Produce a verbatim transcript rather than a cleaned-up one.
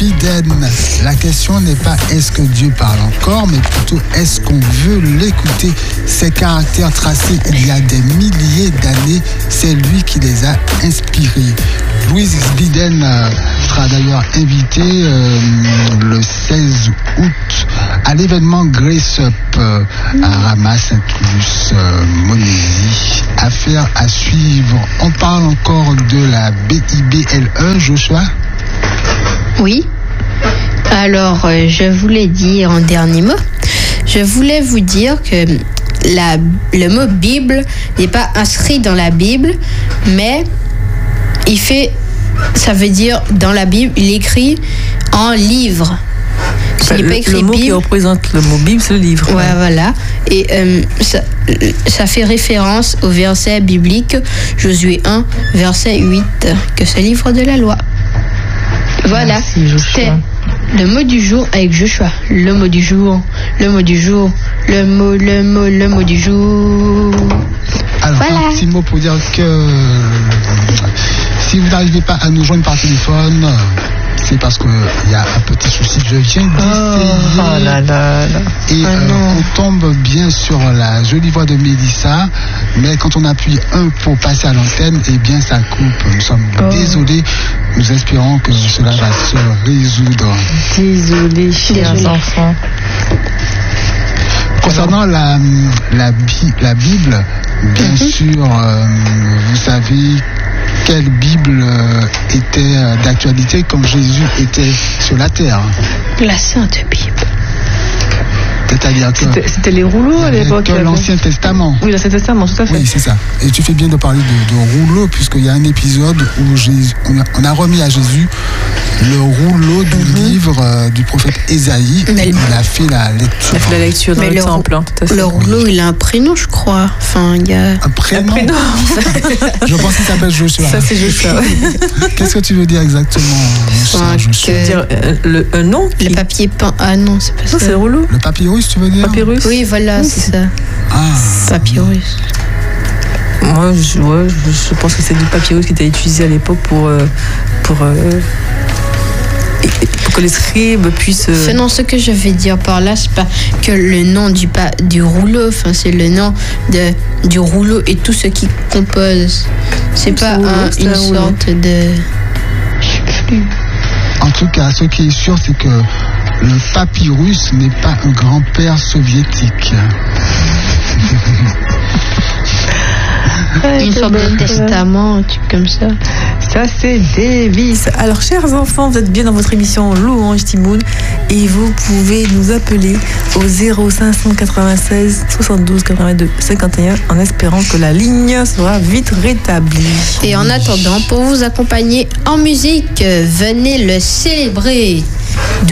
Biden. La question n'est pas est-ce que Dieu parle encore, mais plutôt est-ce qu'on veut l'écouter. Ses caractères tracés il y a des milliers d'années, c'est lui qui les a inspirés. Louise Biden euh, sera d'ailleurs invité euh, le seize août à l'événement Grace Up euh, à Ramas, Sainte-Luce, euh, Montésie. Affaire à suivre. On parle encore de la B I B L E, Joshua? Oui. Alors, euh, je voulais dire en dernier mot, je voulais vous dire que la, le mot Bible n'est pas inscrit dans la Bible, mais il fait, ça veut dire dans la Bible, il écrit en livre. Enfin, le, le mot Bible qui représente le mot Bible, c'est le livre. Ouais, ouais. Voilà. Et euh, ça, ça fait référence au verset biblique Josué un, verset huit, que c'est le livre de la loi. Voilà. C'était le mot du jour avec Joshua. Le mot du jour, le mot du jour, le mot, le mot, le mot du jour. Alors, voilà. Un petit mot pour dire que si vous n'arrivez pas à nous joindre par téléphone, c'est parce qu'il y a un petit souci. Je viens d'essayer. Oh, oh là là là. Et oh euh, on tombe bien sur la jolie voix de Mélissa, mais quand on appuie un pour passer à l'antenne, eh bien ça coupe. Nous sommes oh. désolés. Nous espérons que cela va se résoudre. Désolés, chers enfants. Concernant la, la, la Bible, bien mm-hmm. sûr, euh, vous savez quelle Bible euh, était euh, d'actualité quand Jésus était sur la terre? La Sainte Bible. C'est-à-dire que c'était, c'était les rouleaux à l'époque. Que l'Ancien Testament. Oui, l'Ancien Testament, tout à fait. Oui, c'est ça. Et tu fais bien de parler de, de rouleaux, puisqu'il y a un épisode où Jésus, on, a, on a remis à Jésus le rouleau du mm-hmm. livre euh, du prophète Ésaïe. Mais il a fait la lecture. Il a fait la lecture dans le, le temple. Hein, tout à fait. Le rouleau, oui. il a un prénom, je crois. Enfin, il y a un prénom. Un prénom. Je pense qu'il s'appelle Joshua. Ça, c'est Joshua. Qu'est-ce que tu veux dire exactement, enfin, Joshua? Que... dire euh, le un nom. Le qui... papier peint. Ah non, c'est pas non, ça. C'est le rouleau. Le papyrus, tu veux dire? Papyrus. Oui, voilà, oui, c'est ça. Ah. Papyrus. Moi, je, ouais, je pense que c'est du papyrus qui était utilisé à l'époque pour, euh, pour, euh, pour que les scribes puissent. Euh... Non, ce que je vais dire par là, c'est pas que le nom du, pa- du rouleau, enfin, c'est le nom de, du rouleau et tout ce qui compose. C'est Comme pas rouleau, un, c'est une un sorte de. Je sais plus. En tout cas, ce qui est sûr, c'est que le papyrus n'est pas un grand-père soviétique. Une sorte de testament, un truc comme ça. Ça, c'est Davis. Alors, chers enfants, vous êtes bien dans votre émission Louange Timoun et vous pouvez nous appeler au zéro cinq cent quatre-vingt-seize soixante-douze quatre-vingt-deux cinquante et un en espérant que la ligne sera vite rétablie. Et en attendant, pour vous accompagner en musique, venez le célébrer.